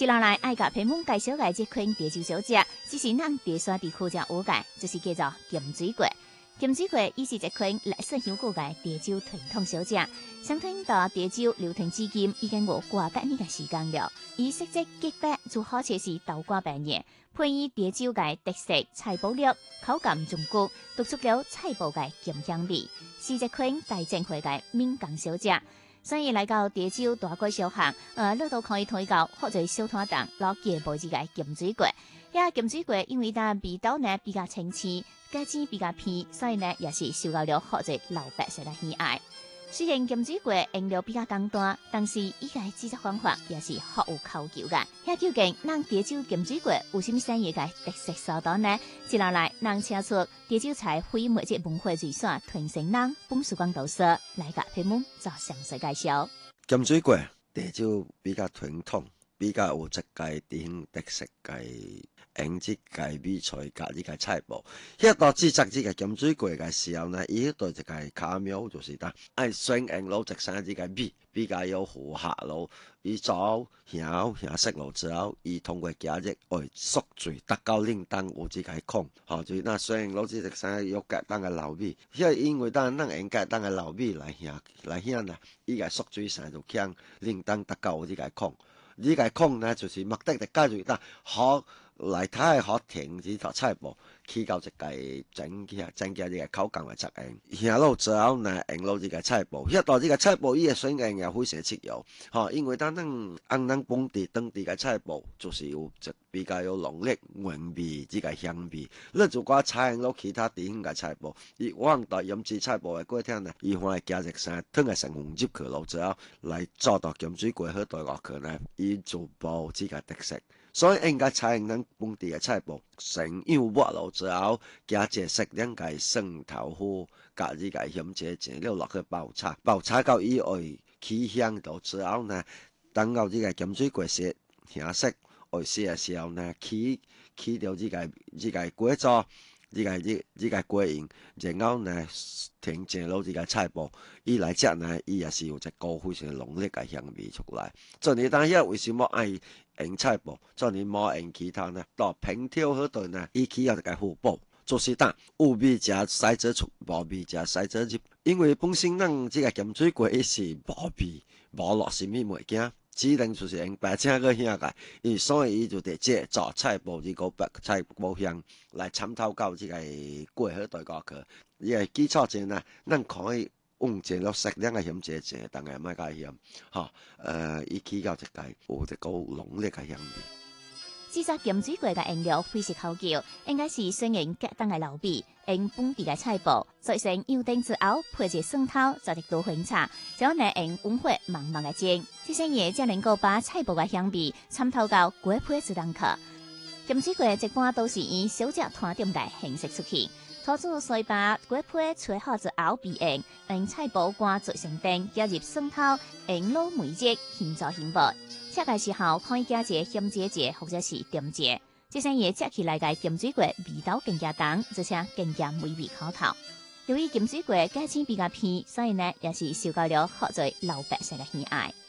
接落來愛甲朋友介紹嘅這款茶酒小食，只是咱茶山地區才有嘅，就是叫做金水粿。金水粿伊是一款歷史悠久嘅茶酒傳統小食，相傳到茶酒流傳至今已經有過百年嘅時間了。伊色澤潔白，就好似是豆乾白嘢，配以茶酒嘅特色菜脯粒，口感中骨，突出了菜脯嘅甘香味，是一款大正會嘅民間小食。所以來到茶酒大街小巷，你都可以睇到好多小攤檔攞嘅賣這個金水粿。金水粿因為它味道呢比較清脆，價錢比較便宜，所以呢也是受到了好多老百姓嘅喜愛。雖然金水粿用料比較簡單，但是伊個製作方法也是好有考究嘅。究竟咱茶酒金水粿有什麼產業嘅特色所在呢？接下來，咱請出茶酒菜非物質文化遺產傳承人彭曙光導師來甲朋友做詳細介紹。 金水粿茶酒比較傳統，比較有一個地方特色嘅。用這個米菜加呢個菜脯，迄道製作這個金水粿嘅時候呢，伊迄道一個巧妙就是呾愛先用落一生這個米，比較有糊下咯，伊做香色落之後，伊通過加熱會縮水，達到冷凍有這個孔，吼就那先用落這個生有隔當嘅老米，因為咱用隔當嘅老米來香呢，伊個縮水生就強，冷凍達到有這個孔，呢個孔呢就是目的就加入呾好。來睇下可停止台菜脯，起到一個增加呢個口感嘅作用。下落之後呢，用落呢個菜脯，迄道呢個菜脯伊嘅選用也非常適用，吼，因為咱本地嘅菜脯就是有比較有濃烈原味呢個香味。你如果採用落其他地方嘅菜脯，伊往到醃製菜脯嘅過程呢，伊可以加入生湯嘅成分入去落之後，來做到金水粿好大個呢，伊就無呢個特色。所以應該採用咱本地嘅菜脯，先醃抹落之後，加一適量嘅蒜頭粉，加呢個鹽蔗醬料落去爆炒到伊會起香到之後呢，等到呢個金水粿色香色會色嘅時候呢，起到呢個粿渣。呢個粿形，然後呢，停正落呢個菜脯，伊來食呢，伊也是有一個非常濃烈嘅香味出來。所以當然為什麼愛用菜脯，所以冇用其他呢？到平挑嗰度呢，伊起有一個互補，就是當有味食使者出，無味食使者入。因為本身咱這個金水粿伊是無味，無落什麼物件。只能就是用白青個香個，所以伊就直接做菜脯呢個白菜脯香來參透到這個粿好大個去。伊個基礎上呢，咱可以用一落適量嘅鹽蔗醬，當然莫加鹽，伊起到一個有一個濃烈嘅香味。 製作金水粿嘅原料非常考究，應該是選用隔檔嘅老米，用本地嘅菜脯，做成油燈之後，配一蒜頭，再一刀粉茶，之後呢用溫火慢慢嘅煎，這些嘢才能夠把菜脯嘅香味參透到粿皮之中去。金水粿一般都是以小隻攤點嘅形式出現，土主先把粿皮吹好之後備用，用菜脯乾做成丁，加入蒜頭，用老梅葉現做現薄。食嘅時候可以加些鹽蔗醬或者是甜醬，這些嘢食起來嘅金水粿味道更加重，而且更加美味可口。由於金水粿價錢比較便宜，所以呢也是受到了好多老百姓嘅喜愛。